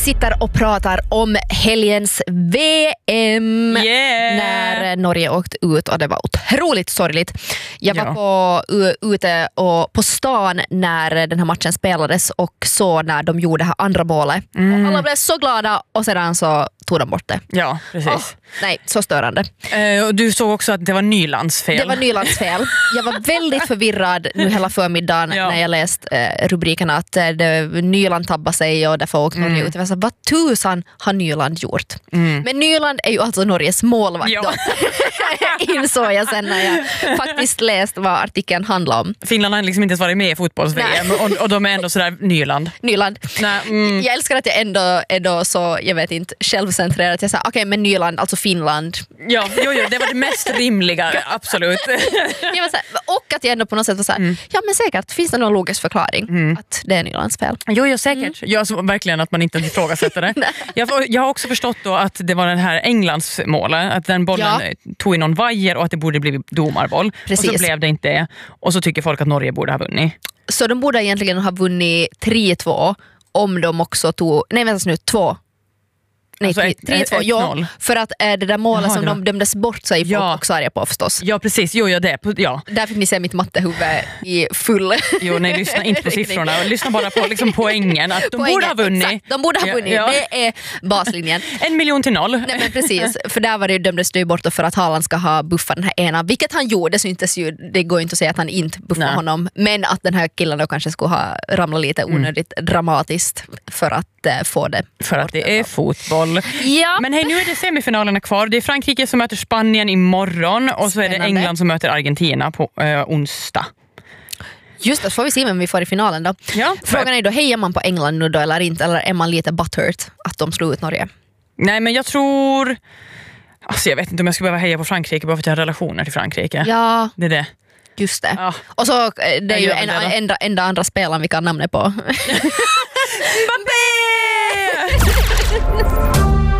sitter och pratar om helgens VM när Norge åkte ut och det var otroligt sorgligt. Jag var ute och på stan när den här matchen spelades och så när de gjorde det här andra målet. Och alla blev så glada och sedan så tog de bort det. Ja, precis. Nej, så störande. Och du såg också att det var Nylands fel. Det var Nylands fel. Jag var väldigt förvirrad nu hela förmiddagen när jag läste rubrikerna att Nyland tabbade sig och därför åkte Norge ut. Jag var så, vad tusan har Nyland gjort? Men Nyland är ju alltså Norges målvakt då. Insåg jag sen när jag faktiskt läste vad artikeln handlar om. Finland har liksom inte ens varit med i fotbolls-VM och de är ändå sådär Nyland. Jag älskar att jag ändå är då så, jag vet inte, självcentrerad att jag säger okej, men Nyland, alltså Finland. Ja, det var det mest rimliga, absolut. Jag var så här, och att jag ändå på något sätt var så här, ja men säkert finns det någon logisk förklaring att det är Nylands fel. Jo, säkert. Jag alltså, verkligen att man inte ifrågasätter det. Jag har också förstått då att det var den här Englands målet, att den bollen tog i någon vajer och att det borde bli domarboll. Precis. Och så blev det inte det. Och så tycker folk att Norge borde ha vunnit. Så de borde egentligen ha vunnit 3-2 om de också tog, 2. Nej, alltså 3-2, ja, för att det där målet som de dömdes bort sig folk också arga på förstås. Ja, precis. Där fick ni se mitt mattehuvud i full. Jo, nej, lyssna inte på siffrorna. Lyssna bara på liksom poängen. Att de borde ha vunnit. Exakt, de borde ha vunnit. Ja. Det är baslinjen. 1 miljon till 0. Nej, men precis. För där var det dömdes det ju bort för att Haaland ska ha buffat den här ena. Vilket han gjorde, syntes ju. Det går inte att säga att han inte buffade honom. Men att den här killen då kanske skulle ha ramlat lite onödigt dramatiskt för att få det. För att det är fotboll. Ja. Men hej, nu är det semifinalerna kvar. Det är Frankrike som möter Spanien imorgon och så är det England som möter Argentina på onsdag. Just det, så får vi se vem vi får i finalen då. Ja, frågan är då, hejar man på England nu då eller inte? Eller är man lite butthurt att de slog ut Norge? Nej, men jag tror... Alltså jag vet inte om jag ska behöva heja på Frankrike bara för att jag har relationer till Frankrike. Ja. Det är det. Just det. Ja. Och så det är ju enda andra spelaren vi kan namnet på. Mbappé!